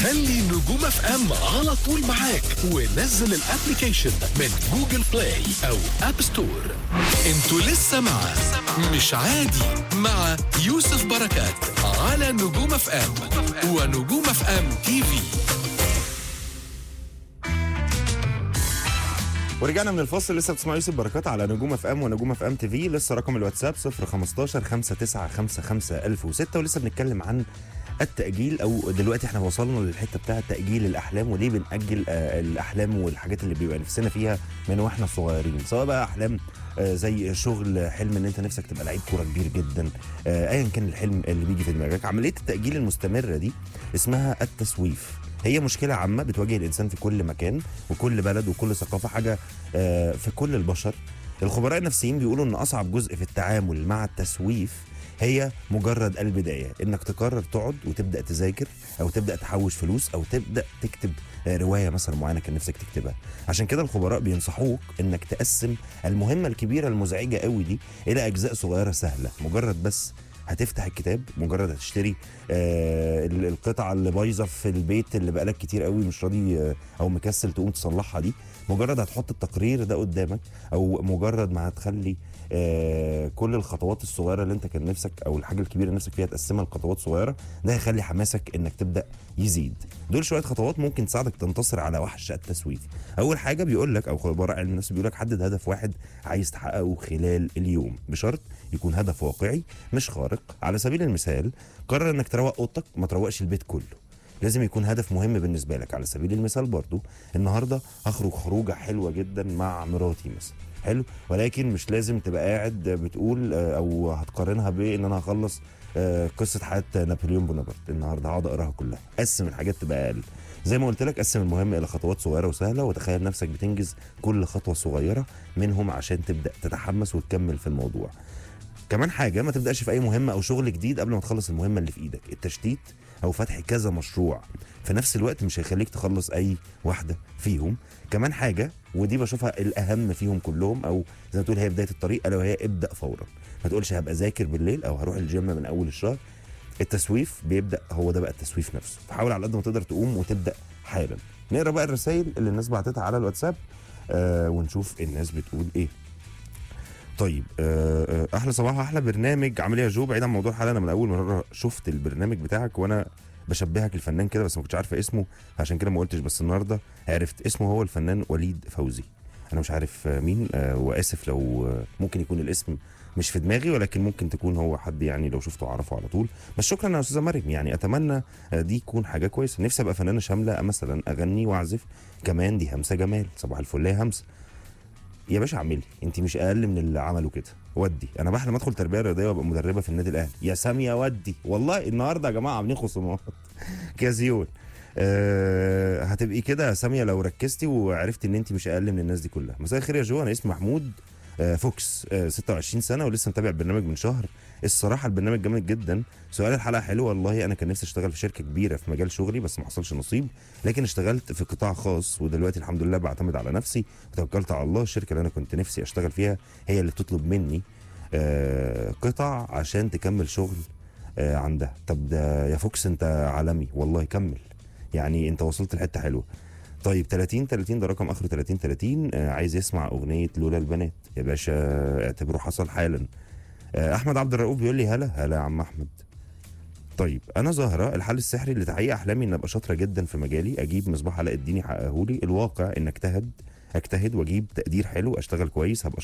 خلي نجوم اف ام على طول معاك ونزل الابليكيشن من جوجل بلاي او اب ستور. انتوا لسه مع مش عادي مع يوسف بركات على نجوم اف ام ونجوم اف ام تي في. ورجعنا من الفاصل. لسه بتسمعوا يوسف بركات على نجوم اف ام ونجوم اف ام تي في. لسه رقم الواتساب 015 5955 1006 ولسه بنتكلم عن التأجيل، او دلوقتي احنا وصلنا للحته بتاعه تأجيل الاحلام، وليه بنأجل الاحلام والحاجات اللي بيبقى نفسنا فيها من واحنا صغيرين، سواء بقى احلام زي شغل، حلم ان انت نفسك تبقى لعيب كوره كبير جدا، ايا كان الحلم اللي بيجي في دماغك. عمليه التأجيل المستمره دي اسمها التسويف. هي مشكلة عامة بتواجه الإنسان في كل مكان وكل بلد وكل ثقافة، حاجة في كل البشر. الخبراء النفسيين بيقولوا إن أصعب جزء في التعامل مع التسويف هي مجرد البداية، إنك تقرر تقعد وتبدأ تذاكر أو تبدأ تحوش فلوس أو تبدأ تكتب رواية مثلا معينة كان نفسك تكتبها. عشان كده الخبراء بينصحوك إنك تقسم المهمة الكبيرة المزعجة قوي دي إلى أجزاء صغيرة سهلة. مجرد بس هتفتح الكتاب، مجرد هتشتري القطعه اللي بايظه في البيت اللي بقالك كتير قوي مش راضي او مكسل تقوم تصلحها دي، مجرد هتحط التقرير ده قدامك، او مجرد ما هتخلي كل الخطوات الصغيره اللي انت كان نفسك او الحاجه الكبيره اللي نفسك فيها تقسمها لخطوات صغيره، ده هيخلي حماسك انك تبدا يزيد. دول شويه خطوات ممكن تساعدك تنتصر على وحش التسويف. اول حاجه بيقول لك، او خبراء علم النفس بيقول لك، حدد هدف واحد عايز تحققه خلال اليوم، بشرط يكون هدف واقعي مش خارق. على سبيل المثال قرر انك تروق اوضتك، ما تروقش البيت كله، لازم يكون هدف مهم بالنسبه لك. على سبيل المثال برضو النهارده هخرج خروجه حلوه جدا مع مراتي مثلا، حلو، ولكن مش لازم تبقى قاعد بتقول او هتقارنها بان انا هخلص قصه حياه نابليون بونابرت النهارده هقعد اقراها كلها. قسم الحاجات تبقى اقل، زي ما قلت لك قسم المهم الى خطوات صغيره وسهله، وتخيل نفسك بتنجز كل خطوه صغيره منهم عشان تبدا تتحمس وتكمل في الموضوع. كمان حاجه، ما تبداش في اي مهمه او شغل جديد قبل ما تخلص المهمه اللي في ايدك. التشتيت او فتح كذا مشروع في نفس الوقت مش هيخليك تخلص اي واحده فيهم. كمان حاجه، ودي بشوفها الاهم فيهم كلهم، او زي ما تقول هي بدايه الطريق، الا وهي ابدا فورا. ما تقولش هبقى ذاكر بالليل او هروح الجيم من اول الشهر. التسويف بيبدا، هو ده بقى التسويف نفسه. فحاول على قد ما تقدر تقوم وتبدا حالا. نقرا بقى الرسائل اللي الناس بعتتها على الواتساب ونشوف الناس بتقول ايه. طيب احلى صباح، احلى برنامج. عامل ايه يا جو؟ بعيد عن موضوع الحلقه، انا من اول مره شفت البرنامج بتاعك وانا بشبهك الفنان كده، بس ما كنتش عارفه اسمه عشان كده ما قلتش، بس النهارده عرفت اسمه. هو الفنان وليد فوزي. انا مش عارف مين، واسف لو ممكن يكون الاسم مش في دماغي، ولكن ممكن تكون هو حد يعني لو شفته اعرفه على طول. بس شكرا يا استاذه مريم، يعني اتمنى دي تكون حاجه كويسه. نفسي ابقى فنانه شامله مثلا، اغني واعزف كمان. دي همسه جمال. صباح الفل يا همسه يا باشا، اعملي انت مش اقل من اللي عملوا كده. ودي انا بحلم ادخل تربيه رياضيه وابقى مدربه في النادي الاهلي يا ساميه. ودي والله النهارده يا جماعه عاملين خصومات كازيون. هتبقي كده يا ساميه لو ركزتي وعرفتي ان انت مش اقل من الناس دي كلها. مساء الخير يا جو، انا اسمي محمود فوكس، 26 سنه ولسه متابع البرنامج من شهر. الصراحه البرنامج جامد جدا. سؤال الحلقه حلو والله. انا كان نفسي اشتغل في شركه كبيره في مجال شغلي بس ما حصلش نصيب، لكن اشتغلت في قطاع خاص ودلوقتي الحمد لله بعتمد على نفسي وتوكلت على الله. الشركه اللي انا كنت نفسي اشتغل فيها هي اللي بتطلب مني قطع عشان تكمل شغل عندها. طب ده يا فوكس انت عالمي والله، كمل يعني انت وصلت لحته حلوه. طيب 30 ده رقم اخره 30 عايز يسمع اغنيه لولا البنات يا باشا، اعتبره حصل حالا. احمد عبد الرؤوف بيقول لي هلا يا عم احمد. طيب انا زهره، الحل السحري لتحقيق احلامي ان ابقى شاطره جدا في مجالي، اجيب مصباح علاء الدين يحققه لي. الواقع ان اجتهد واجيب تقدير حلو، اشتغل كويس، هبقى